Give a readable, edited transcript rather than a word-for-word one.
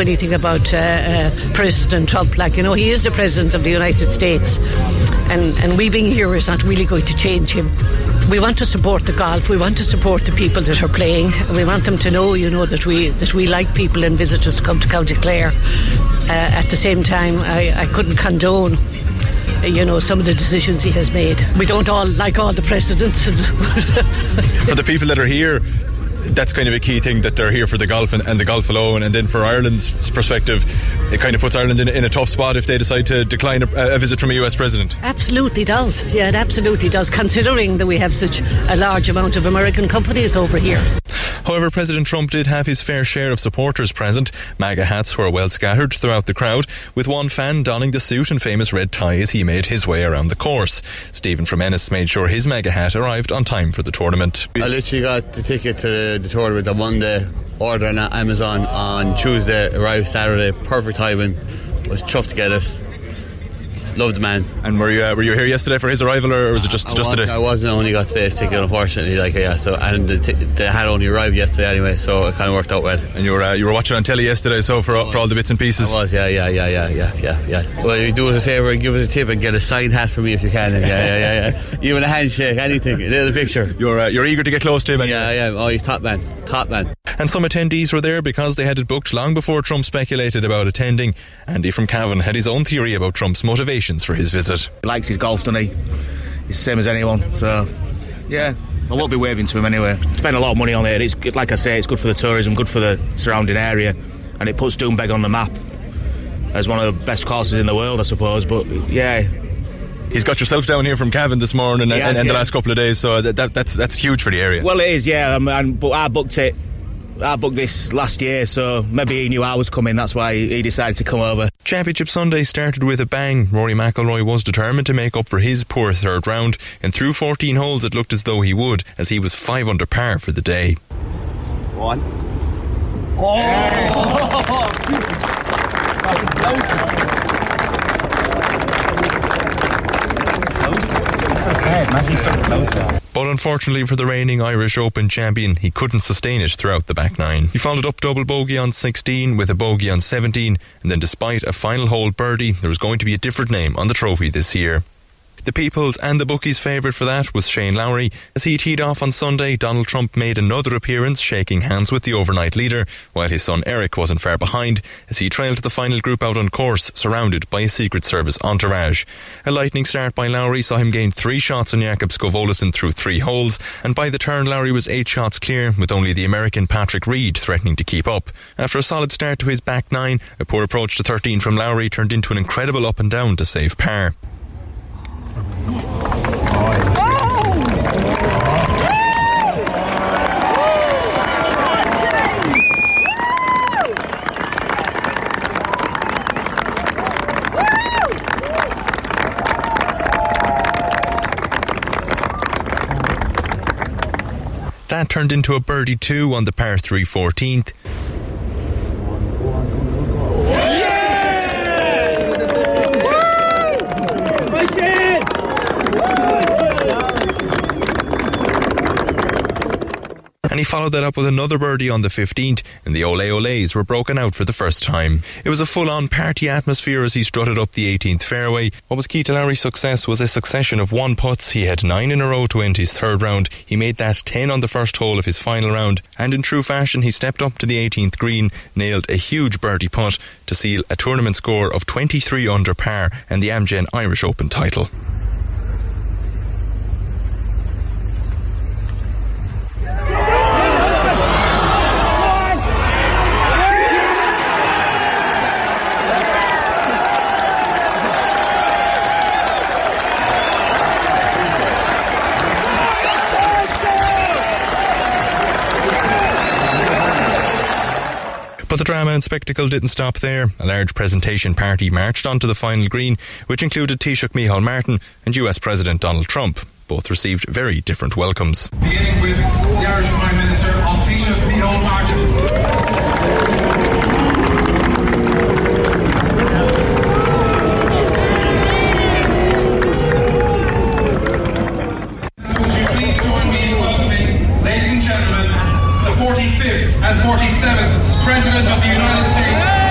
anything about President Trump. Like, you know, he is the President of the United States, and we being here is not really going to change him. We want to support the golf. We want to support the people that are playing. We want them to know, you know, that we like people and visitors to come to County Clare. At the same time, I couldn't condone, you know, some of the decisions he has made. We don't all like all the presidents. For the people that are here, that's kind of a key thing, that they're here for the golf and the golf alone. And then for Ireland's perspective, it kind of puts Ireland in a tough spot if they decide to decline a visit from a US president. Absolutely does. Yeah, it absolutely does, considering that we have such a large amount of American companies over here. However, President Trump did have his fair share of supporters present. MAGA hats were well scattered throughout the crowd, with one fan donning the suit and famous red tie as he made his way around the course. Stephen from Ennis made sure his MAGA hat arrived on time for the tournament. I literally got the ticket to the tournament on Monday, ordered on Amazon on Tuesday, arrived Saturday, perfect timing. Was chuffed to get it. Loved the man. And were you here yesterday for his arrival, or was it just today? I wasn't. I only got today's ticket, unfortunately. So and the had only arrived yesterday anyway, so it kind of worked out well. And you were watching on telly yesterday, so for all the bits and pieces. I was, yeah. Well, you do us a favour and give us a tip and get a signed hat for me if you can. Yeah. Even a handshake, anything, a little picture. You're eager to get close to him. Yeah. Oh, he's top man. And some attendees were there because they had it booked long before Trump speculated about attending. Andy from Cavan had his own theory about Trump's motivations for his visit. He likes his golf, doesn't he? He's the same as anyone, so yeah, I won't be waving to him anyway. Spend a lot of money on it. It's good, like I say, it's good for the tourism, good for the surrounding area, and it puts Doonbeg on the map as one of the best courses in the world, I suppose. But yeah, he's got yourself down here from Cavan this morning and the last couple of days, so that's huge for the area. Well, it is, yeah. But I booked this last year, so maybe he knew I was coming. That's why he decided to come over. Championship Sunday started with a bang. Rory McIlroy was determined to make up for his poor third round, and through 14 holes it looked as though he would, as he was 5 under par for the day. One. But unfortunately for the reigning Irish Open champion, he couldn't sustain it throughout the back nine. He followed up double bogey on 16 with a bogey on 17, and then despite a final hole birdie, there was going to be a different name on the trophy this year. The people's and the bookies' favourite for that was Shane Lowry. As he teed off on Sunday, Donald Trump made another appearance, shaking hands with the overnight leader, while his son Eric wasn't far behind, as he trailed the final group out on course, surrounded by a Secret Service entourage. A lightning start by Lowry saw him gain 3 shots on Jakob Skov-Olesen through 3 holes, and by the turn Lowry was 8 shots clear, with only the American Patrick Reed threatening to keep up. After a solid start to his back nine, a poor approach to 13 from Lowry turned into an incredible up and down to save par. That turned into a birdie 2 on the par 3 14th. And he followed that up with another birdie on the 15th, and the Ole Oles were broken out for the first time. It was a full-on party atmosphere as he strutted up the 18th fairway. What was key to Lowry's success was a succession of 1 putts. He had 9 in a row to end his third round. He made that 10 on the first hole of his final round, and in true fashion he stepped up to the 18th green, nailed a huge birdie putt to seal a tournament score of 23 under par and the Amgen Irish Open title. But the drama and spectacle didn't stop there. A large presentation party marched onto the final green, which included Taoiseach Micheál Martin and US President Donald Trump. Both received very different welcomes. Beginning with the Irish Prime